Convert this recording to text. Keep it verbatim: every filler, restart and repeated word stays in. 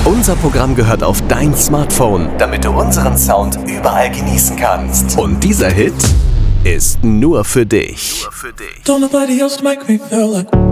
Unser Programm gehört auf dein Smartphone, damit du unseren Sound überall genießen kannst. Und dieser Hit ist nur für dich. Nur für dich. Don't nobody else make me feel like